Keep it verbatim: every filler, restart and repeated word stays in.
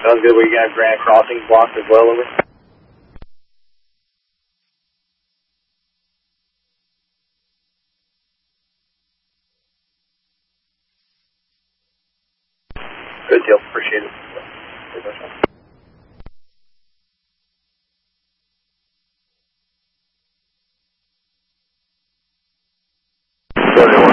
Sounds good. We got Grand Crossing blocked as well, over. Good deal. Appreciate it. Good deal.